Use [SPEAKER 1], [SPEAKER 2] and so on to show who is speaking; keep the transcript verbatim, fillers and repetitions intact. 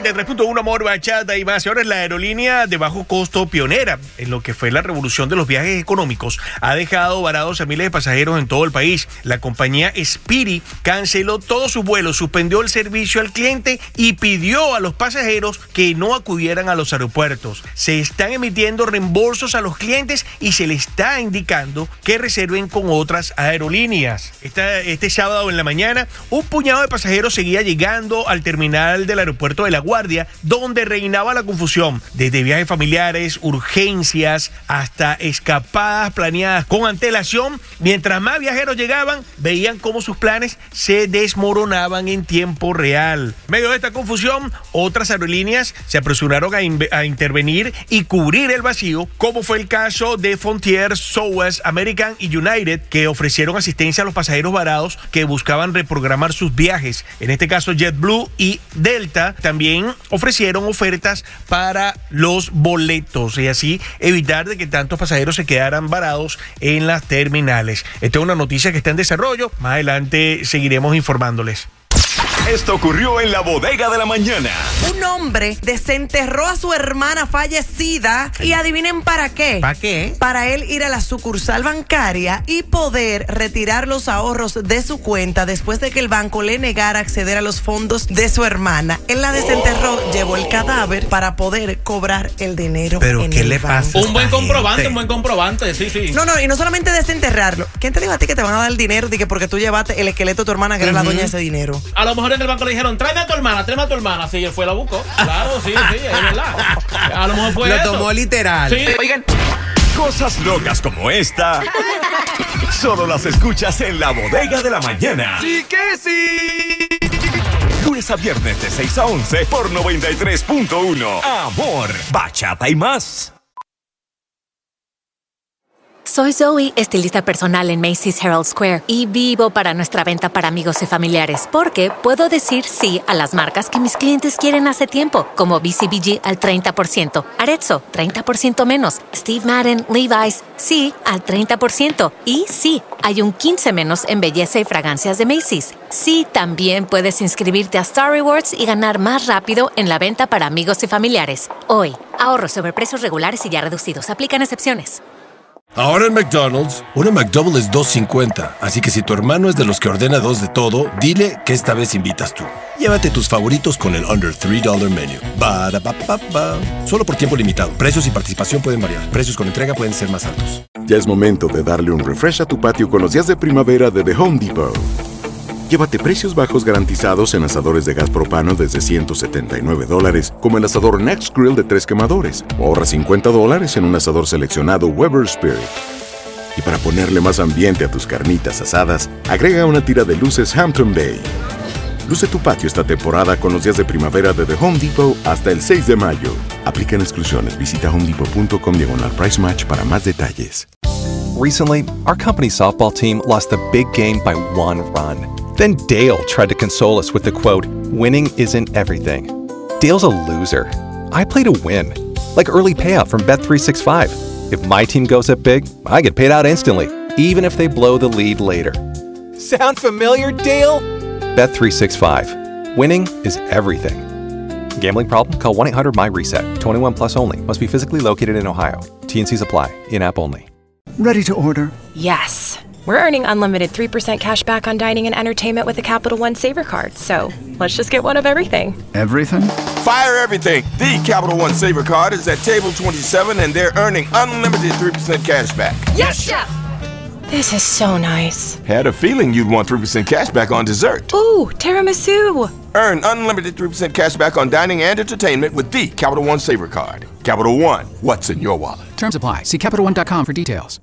[SPEAKER 1] noventa y tres punto uno, amor, bachata y más. Y ahora es la aerolínea de bajo costo pionera en lo que fue la revolución de los viajes económicos. Ha dejado varados a miles de pasajeros en todo el país. La compañía Spirit canceló todos sus vuelos, suspendió el servicio al cliente y pidió a los pasajeros que no acudieran a los aeropuertos. Se están emitiendo reembolsos a los clientes y se les está indicando que reserven con otras aerolíneas. Esta, este sábado en la mañana, un puñado de pasajeros seguía llegando al terminal del aeropuerto de La Guardia, donde reinaba la confusión, desde viajes familiares, urgencias, hasta escapadas planeadas con antelación. Mientras más viajeros llegaban, veían cómo sus planes se desmoronaban en tiempo real. En medio de esta confusión, otras aerolíneas se apresuraron a, in- a intervenir y cubrir el vacío, como fue el caso de Frontier, Southwest, American y United, que ofrecieron asistencia a los pasajeros varados que buscaban reprogramar sus viajes. En este caso, JetBlue y Delta también ofrecieron ofertas para los boletos y así evitar de que tantos pasajeros se quedaran varados en las terminales. Esta es una noticia que está en desarrollo. Más adelante seguiremos informándoles.
[SPEAKER 2] Esto ocurrió en la bodega de la mañana.
[SPEAKER 3] Un hombre desenterró a su hermana fallecida y adivinen para qué.
[SPEAKER 1] ¿Para qué?
[SPEAKER 3] Para él ir a la sucursal bancaria y poder retirar los ahorros de su cuenta después de que el banco le negara acceder a los fondos de su hermana. Él la desenterró, oh. llevó el cadáver para poder cobrar el dinero.
[SPEAKER 1] ¿Pero
[SPEAKER 3] en
[SPEAKER 1] qué
[SPEAKER 3] el
[SPEAKER 1] le
[SPEAKER 3] banco.
[SPEAKER 1] pasa?
[SPEAKER 4] Un buen comprobante, un buen comprobante, sí, sí.
[SPEAKER 3] No, no, y no solamente desenterrarlo. ¿Quién te dijo a ti que te van a dar el dinero de que porque tú llevaste el esqueleto de tu hermana que uh-huh. era la dueña de ese dinero?
[SPEAKER 4] A lo mejor en el banco le dijeron, tráeme a tu hermana, tráeme a tu hermana. Sí, él fue, la buscó. Claro, sí, sí, es verdad. A lo mejor fue
[SPEAKER 1] Lo
[SPEAKER 4] eso.
[SPEAKER 1] tomó literal.
[SPEAKER 4] Sí.
[SPEAKER 2] Oigan, cosas locas como esta solo las escuchas en la bodega de la mañana.
[SPEAKER 5] ¡Sí que sí!
[SPEAKER 2] Lunes a viernes de seis a once por noventa y tres punto uno. Amor, bachata y más.
[SPEAKER 6] Soy Zoe, estilista personal en Macy's Herald Square y vivo para nuestra venta para amigos y familiares porque puedo decir sí a las marcas que mis clientes quieren hace tiempo, como B C B G al treinta por ciento, Arezzo treinta por ciento menos, Steve Madden, Levi's, sí al treinta por ciento y sí, hay un quince por ciento menos en belleza y fragancias de Macy's. Sí, también puedes inscribirte a Star Rewards y ganar más rápido en la venta para amigos y familiares. Hoy, ahorro sobre precios regulares y ya reducidos. Aplican excepciones.
[SPEAKER 7] Ahora en McDonald's, una McDouble es dos cincuenta, así que si tu hermano es de los que ordena dos de todo, dile que esta vez invitas tú. Llévate tus favoritos con el Under tres dólares Menu. Ba-da-ba-ba-ba. Solo por tiempo limitado. Precios y participación pueden variar. Precios con entrega pueden ser más altos.
[SPEAKER 8] Ya es momento de darle un refresh a tu patio con los días de primavera de The Home Depot. Llévate precios bajos garantizados en asadores de gas propano desde ciento setenta y nueve dólares, como el asador Next Grill de tres quemadores. O ahorra cincuenta dólares en un asador seleccionado Weber Spirit. Y para ponerle más ambiente a tus carnitas asadas, agrega una tira de luces Hampton Bay. Luce tu patio esta temporada con los días de primavera de The Home Depot hasta el seis de mayo. Aplican exclusiones. Visita homedepot.com diagonal price match para más detalles.
[SPEAKER 9] Recently, our company's softball team lost a big game by one run. Then Dale tried to console us with the quote, "Winning isn't everything." Dale's a loser. I play to win. Like early payout from Bet three sixty-five. If my team goes up big, I get paid out instantly, even if they blow the lead later. Sound familiar, Dale? Bet three sixty-five. Winning is everything. Gambling problem? Call one eight hundred M Y reset. twenty-one plus only. Must be physically located in Ohio. T and C's apply. In-app only.
[SPEAKER 10] Ready to order?
[SPEAKER 11] Yes. We're earning unlimited three percent cash back on dining and entertainment with the Capital One Saver Card. So let's just get one of everything.
[SPEAKER 10] Everything?
[SPEAKER 5] Fire everything. The Capital One Saver Card is at table twenty-seven and they're earning unlimited three percent cash back.
[SPEAKER 11] Yes, Chef! This is so nice.
[SPEAKER 5] Had a feeling you'd want three percent cash back on dessert.
[SPEAKER 11] Ooh, tiramisu!
[SPEAKER 5] Earn unlimited three percent cash back on dining and entertainment with the Capital One Saver Card. Capital One, what's in your wallet?
[SPEAKER 12] Terms apply. See Capital One dot com for details.